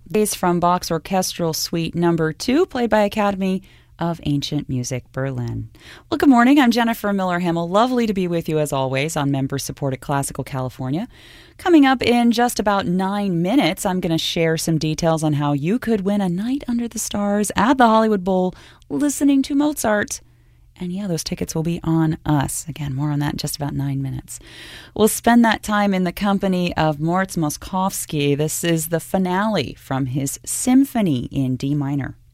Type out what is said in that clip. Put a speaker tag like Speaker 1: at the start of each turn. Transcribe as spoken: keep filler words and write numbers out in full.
Speaker 1: Days from Bach's Orchestral Suite Number Two, played by Academy of Ancient Music Berlin. Well, good morning. I'm Jennifer Miller-Himmel. Lovely to be with you as always on member-supported Classical California. Coming up in just about nine minutes, I'm going to share some details on how you could win a night under the stars at the Hollywood Bowl listening to Mozart. And yeah, those tickets will be on us. Again, more on that in just about nine minutes. We'll spend that time in the company of Moritz Moszkowski. This is the finale from his Symphony in D minor.